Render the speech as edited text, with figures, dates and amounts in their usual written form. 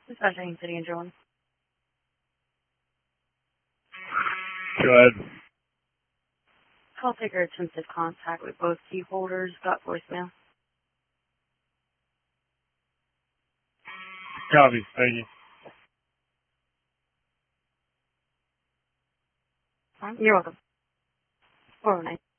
Especially City and Jones. Go ahead. Call taker attempted contact with both key holders. Got voicemail. Copy. Thank you. You're welcome. 409.